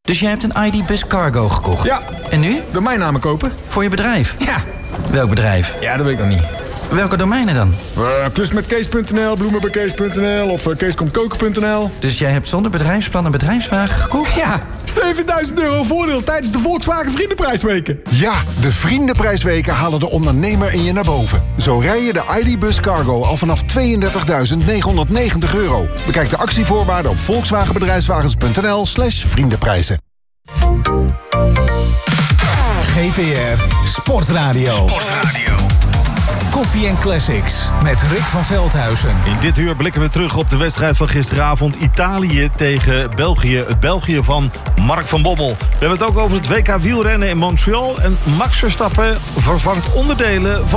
Dus jij hebt een ID Bus Cargo gekocht? Ja. En nu? Domeinnamen kopen. Voor je bedrijf? Ja. Welk bedrijf? Ja, dat weet ik nog niet. Welke domeinen dan? Klusmetkees.nl, bloemenbijkees.nl of keeskomtkoken.nl. Dus jij hebt zonder bedrijfsplan een bedrijfswagen gekocht? Ja, €7.000 voordeel tijdens de Volkswagen Vriendenprijsweken. Ja, de Vriendenprijsweken halen de ondernemer in je naar boven. Zo rij je de ID Bus Cargo al vanaf €32.990. Bekijk de actievoorwaarden op volkswagenbedrijfswagens.nl/vriendenprijzen. GPR Sportradio. Koffie en Classics met Rick van Veldhuizen. In dit uur blikken we terug op de wedstrijd van gisteravond. Italië tegen België. Het België van Mark van Bommel. We hebben het ook over het WK wielrennen in Montreal. En Max Verstappen vervangt onderdelen van